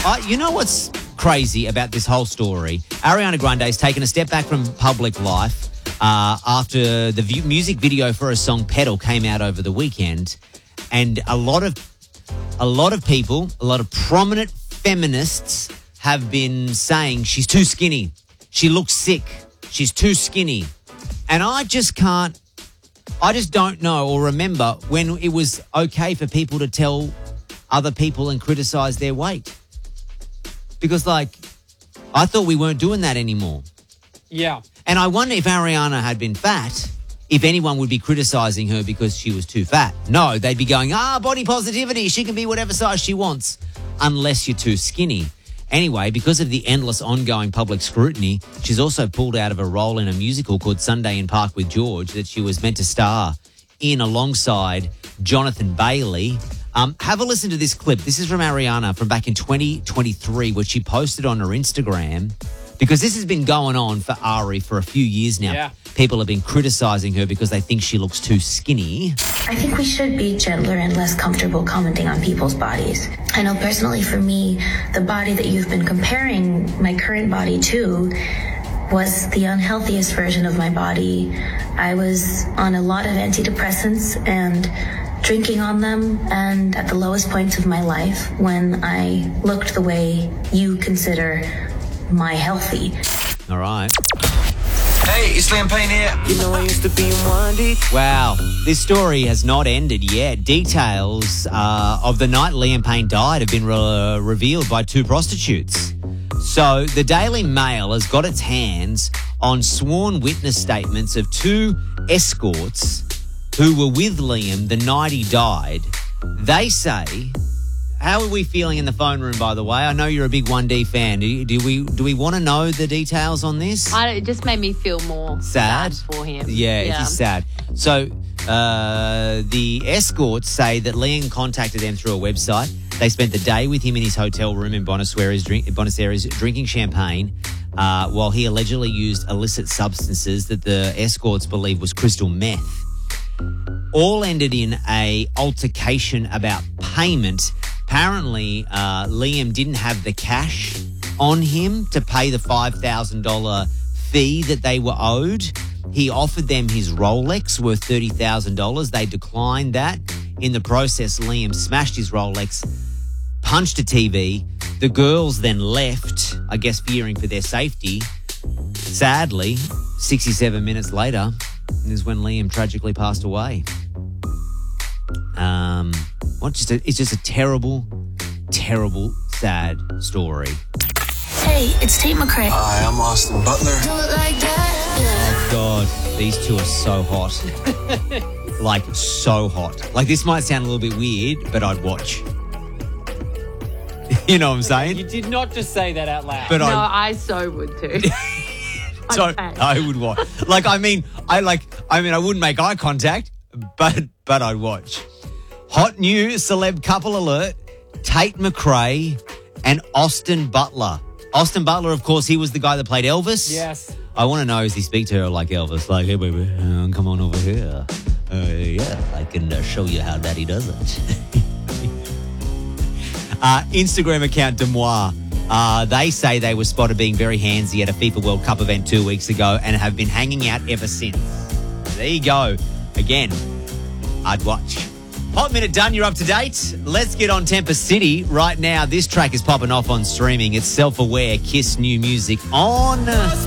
You know what's crazy about this whole story? Ariana Grande's taken a step back from public life after the music video for her song Pedal came out over the weekend, and a lot of people, a lot of prominent feminists have been saying she's too skinny. She looks sick. She's too skinny. And I just don't know or remember when it was okay for people to tell other people and criticize their weight. Because, I thought we weren't doing that anymore. Yeah. And I wonder if Ariana had been fat, if anyone would be criticizing her because she was too fat. No, they'd be going, body positivity. She can be whatever size she wants, unless you're too skinny. Anyway, because of the endless ongoing public scrutiny, she's also pulled out of a role in a musical called Sunday in Park with George that she was meant to star in alongside Jonathan Bailey. Have a listen to this clip. This is from Ariana from back in 2023, which she posted on her Instagram, because this has been going on for Ari for a few years now. Yeah. People have been criticizing her because they think she looks too skinny. I think we should be gentler and less comfortable commenting on people's bodies. I know personally for me, the body that you've been comparing my current body to was the unhealthiest version of my body. I was on a lot of antidepressants and drinking on them, and at the lowest points of my life when I looked the way you consider my healthy. All right. Hey, it's Liam Payne here. You know I used to be in one deep. Wow, this story has not ended yet. Details of the night Liam Payne died have been revealed by two prostitutes. So the Daily Mail has got its hands on sworn witness statements of two escorts who were with Liam the night he died. They say... How are we feeling in the phone room, by the way? I know you're a big 1D fan. Do we want to know the details on this? It just made me feel more sad for him. Yeah, it is sad. So the escorts say that Liam contacted them through a website. They spent the day with him in his hotel room in Buenos Aires drinking champagne while he allegedly used illicit substances that the escorts believe was crystal meth. All ended in a altercation about payment. Apparently, Liam didn't have the cash on him to pay the $5,000 fee that they were owed. He offered them his Rolex worth $30,000. They declined that. In the process, Liam smashed his Rolex, punched a TV. The girls then left, I guess fearing for their safety. Sadly, 67 minutes later is when Liam tragically passed away. It's just a terrible, terrible, sad story. Hey, it's Tate McRae. Hi, I'm Austin Butler. Do it like that. Oh, God, these two are so hot. So hot. This might sound a little bit weird, but I'd watch. You know what I'm saying? You did not just say that out loud. But No, I so would too. So I would watch. I wouldn't make eye contact, but I'd watch. Hot new celeb couple alert, Tate McRae and Austin Butler. Austin Butler, of course, he was the guy that played Elvis. Yes. I want to know, does he speak to her like Elvis? Like, hey, baby, come on over here. Yeah, I can show you how Daddy does it. Instagram account Demois. They say they were spotted being very handsy at a FIFA World Cup event 2 weeks ago and have been hanging out ever since. There you go. Again, I'd watch. Hot Minute done. You're up to date. Let's get on Tempest City right now. This track is popping off on streaming. It's Self-Aware, Kiss new music on...